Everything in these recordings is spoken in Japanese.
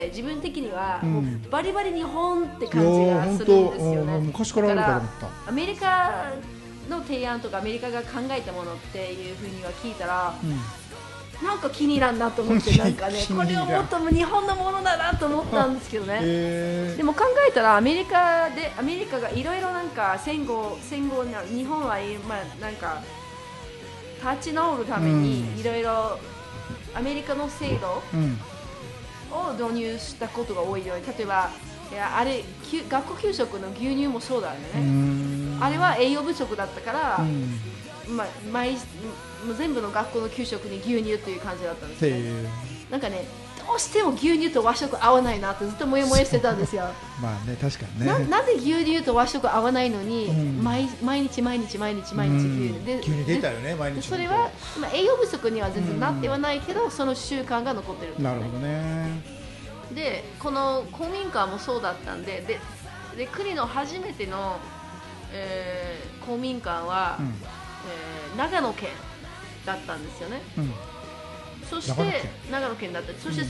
自分的にはもうバリバリ日本って感じがするんですよね。 昔からあるから思った。 アメリカの提案とかアメリカが考えたものっていうふうには聞いたら、なんか気に入らんなと思って、なんかねこれをもっと日本のものだなと思ったんですけどね。でも考えたらアメリカがいろいろなんか戦後日本はなんか立ち直るためにいろいろアメリカの制度を導入したことが多いように、例えばあれ学校給食の牛乳もそうだよね。あれは栄養不足だったから、もう全部の学校の給食に牛乳という感じだったんですよ。なんかね、どうしても牛乳と和食合わないなってずっとモヤモヤしてたんですよ。 まあね、確かにね。 なぜ牛乳と和食合わないのに、毎日牛乳で急に出たよね、毎日。 それは、栄養不足には全然なってはないけど、その習慣が残ってるんですね。 なるほどね。 で、この公民館もそうだったんで、国の初めての、公民館は、長野県だったんですよね。そして長野県だった。そして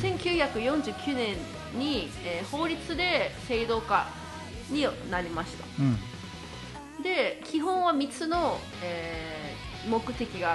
1949年に、法律で制度化になりました。で、基本は3つの、目的があって、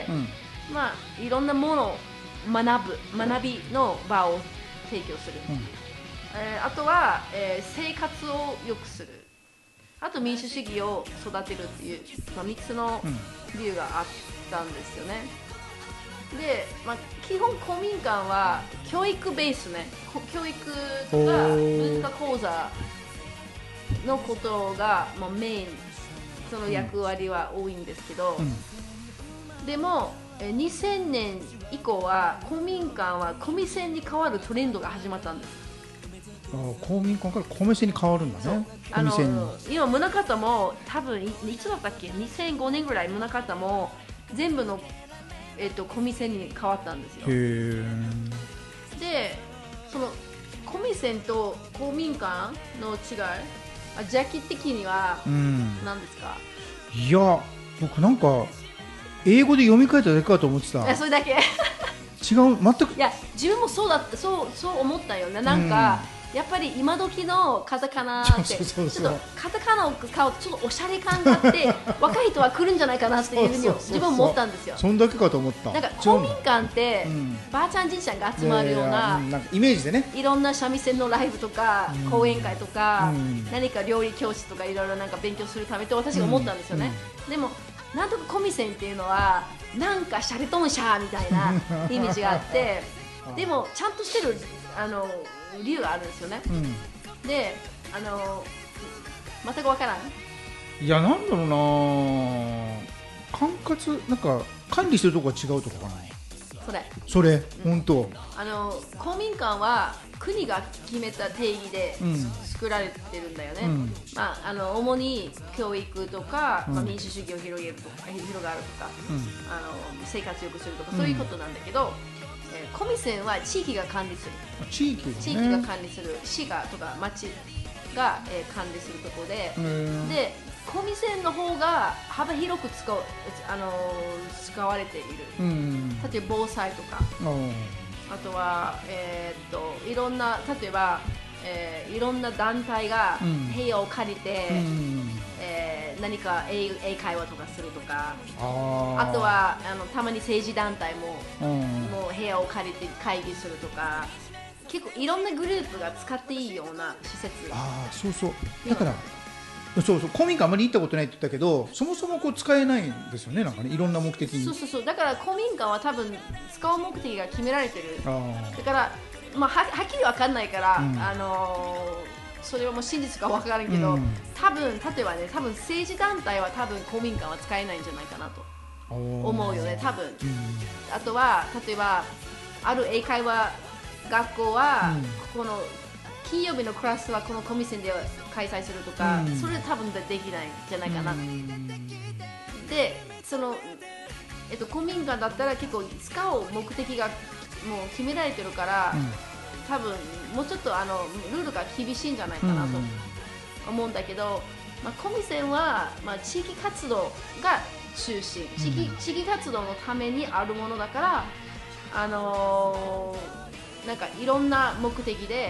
いろんなものを学びの場を提供する。あとは、生活を良くする。あと民主主義を育てるっていう、3つの理由があったんですよね。で、基本公民館は教育ベースね、教育とか文化講座のことがメイン、その役割は多いんですけど、でも2000年以降は公民館はコミセンに変わるトレンドが始まったんです。 公民館からコミセンに変わるんだね。 今宗像も多分いつだったっけ、2005年ぐらい宗像も全部のコミセンに変わったんですよ。で、そのコミセンと公民館の違い、ジャッキー的には何ですか？ いや、僕なんか英語で読み替えただけかと思ってた。 それだけ違う、 全く。 いや、自分もそう思ったよね。なんか、やっぱり今時のカタカナってちょっとカタカナを使うとちょっとおしゃれ感があって若い人は来るんじゃないかなっていうふうに自分も思ったんですよ。 そんだけかと思った。 なんか公民館ってばあちゃんじいちゃんが集まるようなイメージでね、 いろんな三味線のライブとか講演会とか何か料理教室とかいろいろなんか勉強するためと私が思ったんですよね。でもなんとかコミセンっていうのはなんかシャレトンシャーみたいなイメージがあってでもちゃんとしてる理由があるんですよね。で、全くわからん。 いや、なんだろうな、管轄なんか管理してるとこが違うとかかな。それ、本当。 公民館は国が決めた定義で作られてるんだよね。主に教育とか、民主主義を広がるとか、生活を良くするとかそういうことなんだけど、コミセンは地域が管理する。地域が管理する、市がとか町が、管理するところで、コミセンの方が幅広く使われている。例えば防災とか、あとはいろんな、例えば、いろんな団体が部屋を借りて、何か英会話とかするとか、あとはたまに政治団体も部屋を借りて会議するとか、結構いろんなグループが使っていいような施設。 だから公民館あまり行ったことないって言ったけど、そもそも使えないんですよね、なんかね、いろんな目的に。 だから公民館は多分使う目的が決められてる。だから、はっきり分かんないから、それはもう真実か分からんけど、多分例えばね、政治団体は多分公民館は使えないんじゃないかなと思うよね、多分。あとは例えばある英会話学校は、この金曜日のクラスはこのコミセンで開催するとか、それ多分できないんじゃないかな。で、公民館だったら結構使う目的がもう決められてるから、多分もうちょっとルールが厳しいんじゃないかなと思うんだけど、コミセンは、地域活動が中心、地域活動のためにあるものだから、 なんかいろんな目的で